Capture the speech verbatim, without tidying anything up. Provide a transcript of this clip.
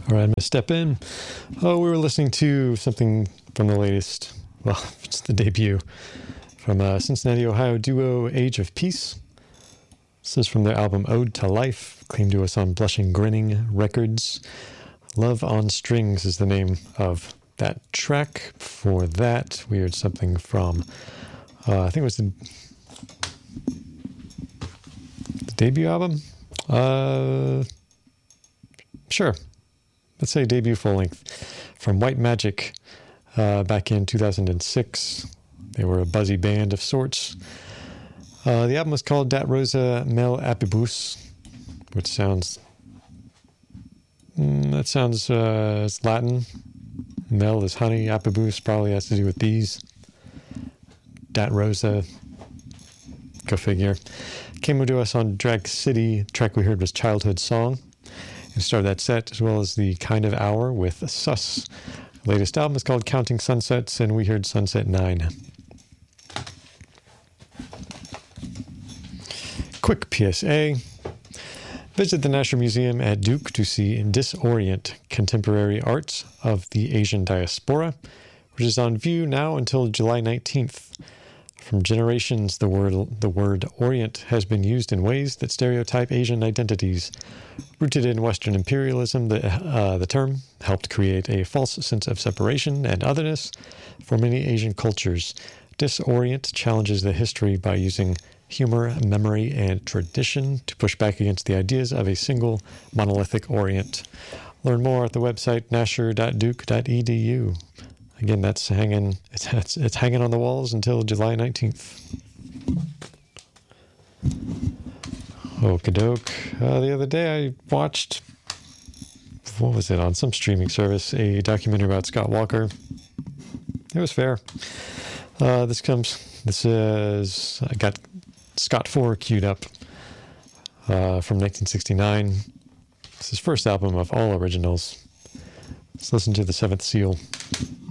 All right, I'm going to step in. Oh, we were listening to something from the latest, well, it's the debut from uh, Cincinnati, Ohio duo Age of Peace. This is from their album Ode to Life, claimed to us on Blushing Grinning Records. Love on Strings is the name of that track. Before that, we heard something from, uh, I think it was the, the debut album? Uh, sure. Let's say debut full length from White Magic uh, back in two thousand six. They were a buzzy band of sorts. Uh, the album was called Dat Rosa Mel Apibus, which sounds mm, that sounds uh, it's Latin. Mel is honey, Apibus probably has to do with bees. Dat Rosa, go figure. Came to us on Drag City. The track we heard was Childhood Song. And started that set, as well as the Kind of Hour with Sus. The latest album is called Counting Sunsets, and we heard Sunset nine. Quick P S A. Visit the National Museum at Duke to see Disorient, Contemporary Arts of the Asian Diaspora, which is on view now until July nineteenth. From generations, the word, the word Orient has been used in ways that stereotype Asian identities. Rooted in Western imperialism, the, uh, the term helped create a false sense of separation and otherness for many Asian cultures. Disorient challenges the history by using humor, memory, and tradition to push back against the ideas of a single monolithic Orient. Learn more at the website nasher dot duke dot e d u. Again, that's hanging. It's, it's it's hanging on the walls until July nineteenth. Okie doke. Uh, the other day, I watched. What was it on some streaming service? A documentary about Scott Walker. It was fair. Uh, this comes. This is. I got Scott four queued up uh, from nineteen sixty-nine. It's his first album of all originals. Let's listen to The Seventh Seal.